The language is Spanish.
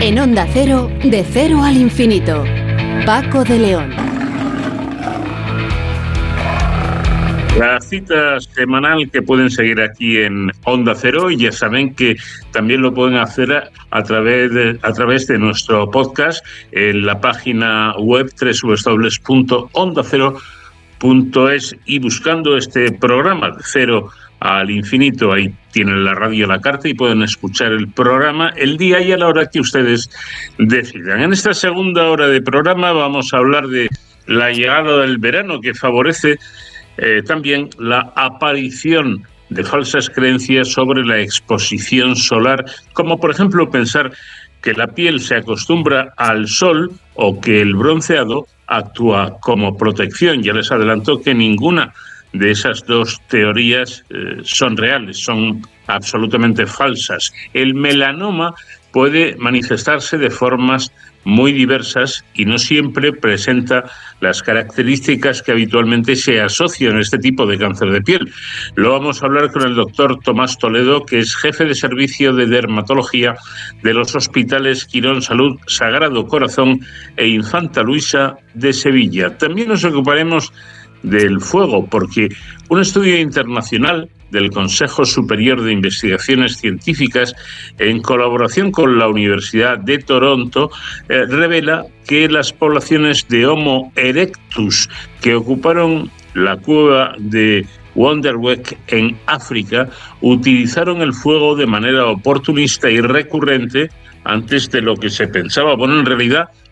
En Onda Cero, de cero al infinito. Paco de León. La cita semanal que pueden seguir aquí en Onda Cero, y ya saben que también lo pueden hacer a través de nuestro podcast en la página web www.ondacero.es y buscando este programa de Cero al Infinito. Ahí tienen la radio a la carta y pueden escuchar el programa el día y a la hora que ustedes decidan. En esta segunda hora de programa vamos a hablar de la llegada del verano, que favorece también la aparición de falsas creencias sobre la exposición solar, como por ejemplo pensar que la piel se acostumbra al sol o que el bronceado actúa como protección. Ya les adelanto que ninguna de esas dos teorías son reales, son absolutamente falsas. El melanoma puede manifestarse de formas muy diversas y no siempre presenta las características que habitualmente se asocian a este tipo de cáncer de piel. Lo vamos a hablar con el doctor Tomás Toledo, que es jefe de servicio de dermatología de los hospitales Quirón Salud, Sagrado Corazón e Infanta Luisa de Sevilla. También nos ocuparemos del fuego, porque un estudio internacional del Consejo Superior de Investigaciones Científicas, en colaboración con la Universidad de Toronto, revela que las poblaciones de Homo erectus que ocuparon la cueva de Wonderweg en África utilizaron el fuego de manera oportunista y recurrente antes de lo que se pensaba. Bueno, en realidad